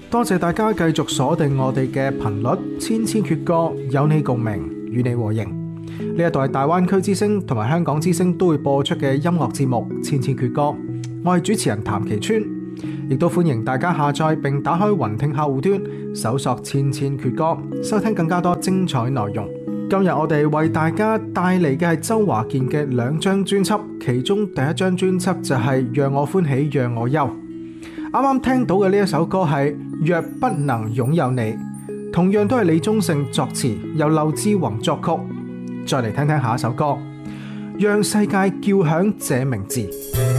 多謝大家繼續鎖定我哋嘅頻率，千千闕歌，有你共鳴，與你和應。呢一度係大灣區之聲同埋香港之聲都會播出嘅音樂節目《千千闕歌》，我係主持人譚其川，亦都歡迎大家下載並打開雲聽客戶端，搜索千千闕歌，收聽更加多精彩內容。今日我哋為大家帶嚟嘅係周華健嘅兩張專輯，其中第一張專輯就係《讓我歡喜讓我憂》。啱啱聽到嘅呢一首歌係《若不能擁有你》，同樣都係李宗盛作詞，由劉志宏作曲。再嚟聽聽下一首歌，讓世界叫響這名字。